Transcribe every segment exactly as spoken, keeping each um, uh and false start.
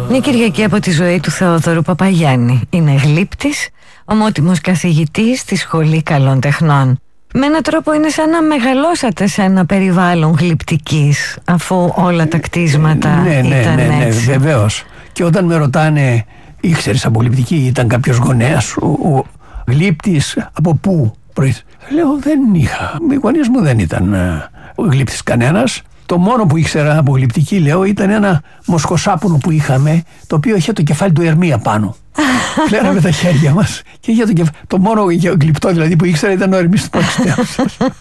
Μια Κυριακή από τη ζωή του Θεόδωρου Παπαγιάννη. Είναι γλύπτης, ομότιμος καθηγητής στη Σχολή Καλών Τεχνών. Με έναν τρόπο είναι σαν να μεγαλώσατε σε ένα περιβάλλον γλυπτικής, αφού όλα τα κτίσματα ναι, ναι, ήταν ναι, ναι, έτσι. βεβαίως. Και όταν με ρωτάνε, ήξερες από γλυπτική, ήταν κάποιος γονέας, ο, ο γλύπτης από πού προήλθε? Λέω, δεν είχα. Οι γονείς μου δεν ήταν uh, γλύπτης κανένας. Το μόνο που ήξερα από γλυπτική, λέω, ήταν ένα μοσχοσάπουνο που είχαμε, το οποίο είχε το κεφάλι του Ερμία πάνω. Κλέραμε τα χέρια μας και είχε το κεφάλι. Το μόνο γλυπτό δηλαδή που ήξερα ήταν ο Ερμής του Παξιτέως.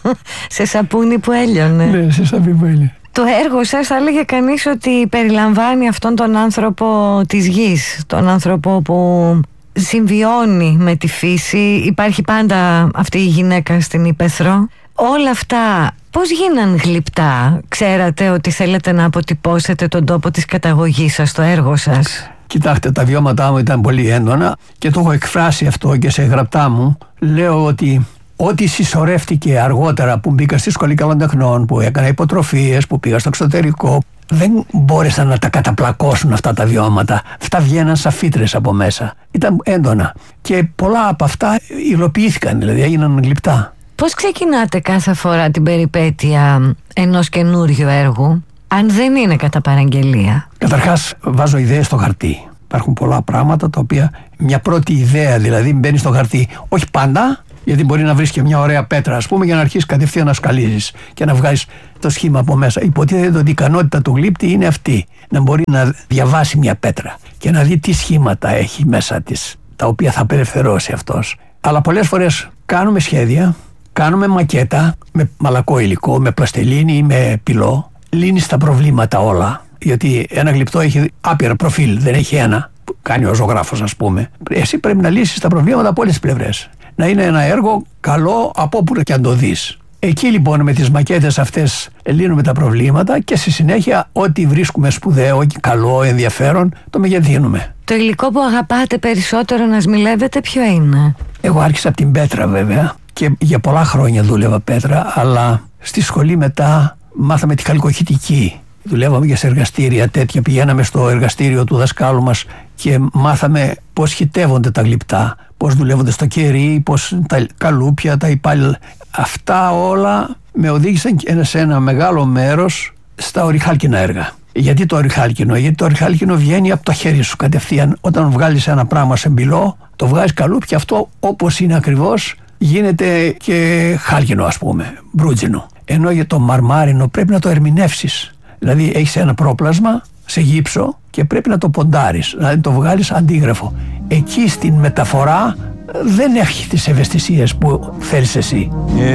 Σε σαπούνι που έλειωνε. Ναι, σε σαπούνι που έλειωνε. Το έργο σας θα έλεγε κανείς ότι περιλαμβάνει αυτόν τον άνθρωπο της γης, τον άνθρωπο που συμβιώνει με τη φύση. Υπάρχει πάντα αυτή η γυναίκα στην Ηπεθρό. Όλα αυτά πώς γίναν γλυπτά? Ξέρατε ότι θέλετε να αποτυπώσετε τον τόπο της καταγωγής σας στο έργο σας? Κοιτάξτε, τα βιώματά μου ήταν πολύ έντονα και το έχω εκφράσει αυτό και σε γραπτά μου. Λέω ότι ό,τι συσσωρεύτηκε αργότερα που μπήκα στη Σχολή Καλών Τεχνών, που έκανα υποτροφίες, που πήγα στο εξωτερικό, δεν μπόρεσαν να τα καταπλακώσουν αυτά τα βιώματα. Αυτά βγαίναν σαν φύτρες από μέσα. Ήταν έντονα. Και πολλά από αυτά υλοποιήθηκαν, δηλαδή έγιναν γλυπτά. Πώς ξεκινάτε κάθε φορά την περιπέτεια ενός καινούριου έργου, αν δεν είναι κατά παραγγελία? Καταρχάς βάζω ιδέες στο χαρτί. Υπάρχουν πολλά πράγματα τα οποία μια πρώτη ιδέα δηλαδή μπαίνει στο χαρτί. Όχι πάντα, γιατί μπορεί να βρεις και μια ωραία πέτρα, ας πούμε, για να αρχίσεις κατευθείαν να σκαλίζεις και να βγάλεις το σχήμα από μέσα. Υποτίθεται ότι η ικανότητα του γλύπτη είναι αυτή. Να μπορεί να διαβάσει μια πέτρα και να δει τι σχήματα έχει μέσα της, τα οποία θα απελευθερώσει αυτός. Αλλά πολλές φορές κάνουμε σχέδια, κάνουμε μακέτα με μαλακό υλικό, με πλαστελίνη ή με πυλό. Λύνεις τα προβλήματα όλα. Γιατί ένα γλυπτό έχει άπειρα προφίλ, δεν έχει ένα. Που κάνει ο ζωγράφος, ας πούμε. Εσύ πρέπει να λύσεις τα προβλήματα από όλες τις πλευρές. Να είναι ένα έργο καλό από όπου και αν το δεις. Εκεί λοιπόν με τις μακέτες αυτές λύνουμε τα προβλήματα και στη συνέχεια ό,τι βρίσκουμε σπουδαίο, καλό, ενδιαφέρον, το μεγεθύνουμε. Το υλικό που αγαπάτε περισσότερο να σμιλεύετε ποιο είναι? Εγώ άρχισα από την πέτρα βέβαια και για πολλά χρόνια δούλευα πέτρα, αλλά στη σχολή μετά μάθαμε τη χαλκοχητική. Δουλεύαμε και σε εργαστήρια τέτοια, πηγαίναμε στο εργαστήριο του δασκάλου μας και μάθαμε πώς χυτεύονται τα γλυπτά, πώς δουλεύονται στο κερί, πώς τα καλούπια, τα υπάλληλα. Αυτά όλα με οδήγησαν σε ένα μεγάλο μέρος στα ορυχάλκινα έργα. Γιατί το ορυχάλκινο? Γιατί το ορυχάλκινο βγαίνει από το χέρι σου κατευθείαν. Όταν βγάλεις ένα πράγμα σε μπυλό, το βγάζεις καλούπια, αυτό όπως είναι ακριβώς γίνεται και χάλκινο, ας πούμε, μπρούτζινο. Ενώ για το μαρμάρινο πρέπει να το ερμηνεύσεις. Δηλαδή έχεις ένα πρόπλασμα σε γύψο και πρέπει να το ποντάρεις, δηλαδή το βγάλεις αντίγραφο. Εκεί στην μεταφορά δεν έχει τις ευαισθησίες που θέλεις εσύ.